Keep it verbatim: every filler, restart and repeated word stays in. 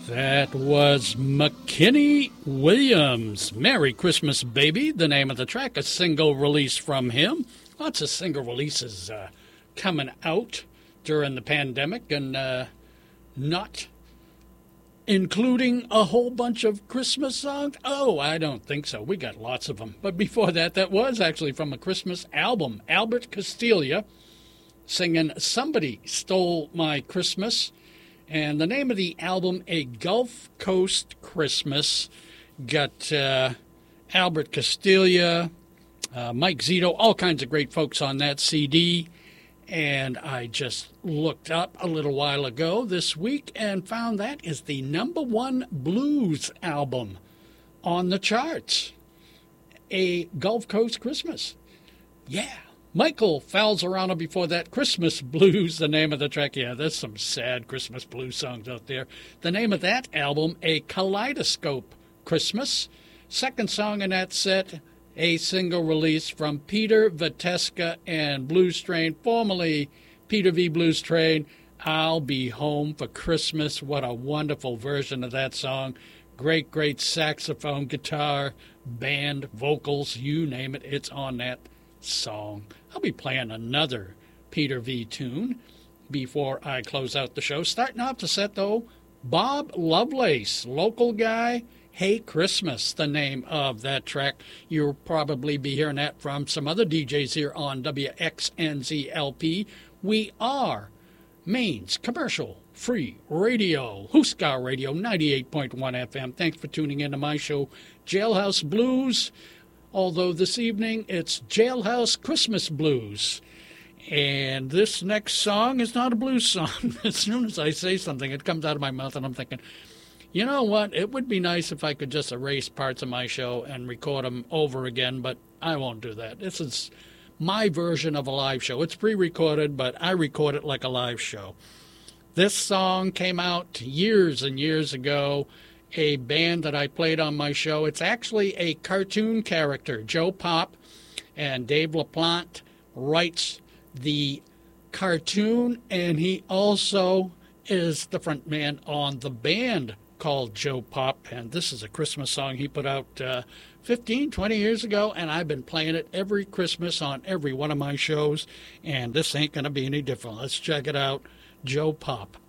That was McKinney Williams. Merry Christmas, Baby, the name of the track, a single release from him. Lots of single releases uh, coming out during the pandemic, and uh, not including a whole bunch of Christmas songs. Oh, I don't think so. We got lots of them. But before that, that was actually from a Christmas album. Albert Castiglia singing Somebody Stole My Christmas. And the name of the album, A Gulf Coast Christmas, got uh, Albert Castiglia, uh, Mike Zito, all kinds of great folks on that C D. And I just looked up a little while ago this week and found that is the number one blues album on the charts. A Gulf Coast Christmas. Yeah. Michael Falzarano before that, Christmas Blues, the name of the track. Yeah, there's some sad Christmas blues songs out there. The name of that album, A Kaleidoscope Christmas. Second song in that set, a single release from Peter Vateska and Blues Train, formerly Peter V. Blues Train, I'll Be Home for Christmas. What a wonderful version of that song. Great, great saxophone, guitar, band, vocals, you name it, it's on that song. I'll be playing another Peter V. tune before I close out the show. Starting off the set, though, Bob Lovelace, local guy, Hey Christmas, the name of that track. You'll probably be hearing that from some other D Js here on W X N Z L P. We are Maine's commercial free radio, Huskar Radio, ninety-eight point one F M. Thanks for tuning in to my show, Jailhouse Blues. Although this evening it's Jailhouse Christmas Blues. And this next song is not a blues song. As soon as I say something, it comes out of my mouth and I'm thinking, you know what? It would be nice if I could just erase parts of my show and record them over again, but I won't do that. This is my version of a live show. It's pre-recorded, but I record it like a live show. This song came out years and years ago. A band that I played on my show. It's actually a cartoon character, Joe Pop, and Dave LaPlante writes the cartoon, and he also is the front man on the band called Joe Pop, and this is a Christmas song he put out uh, fifteen, twenty years ago, and I've been playing it every Christmas on every one of my shows, and this ain't going to be any different. Let's check it out, Joe Pop.